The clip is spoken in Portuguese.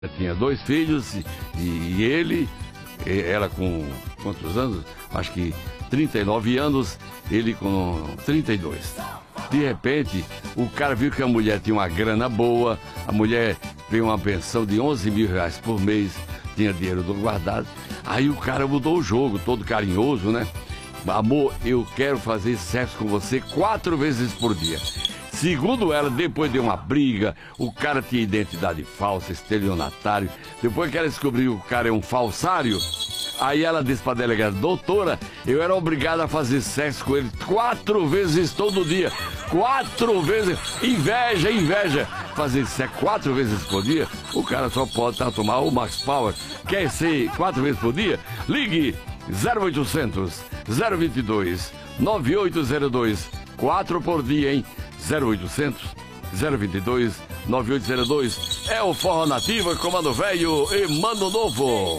Tinha 2 filhos e ele, ela com quantos anos? Acho que 39 anos, ele com 32. De repente, o cara viu que a mulher tinha uma grana boa, a mulher veio uma pensão de 11 mil reais por mês, tinha dinheiro guardado. Aí o cara mudou o jogo, todo carinhoso, né? Amor, eu quero fazer sexo com você 4 vezes por dia. Segundo ela, depois de uma briga, o cara tinha identidade falsa, estelionatário. Depois que ela descobriu que o cara é um falsário, aí ela disse pra delegada: doutora, eu era obrigada a fazer sexo com ele 4 vezes todo dia. 4 vezes. Inveja, inveja. Fazer sexo 4 vezes por dia, o cara só pode tomar o Max Power. Quer ser 4 vezes por dia? Ligue 0800 022 9802. 4 por dia, hein? 0800 022 9802. É o Forró Nativa, Comando Velho e Mano Novo.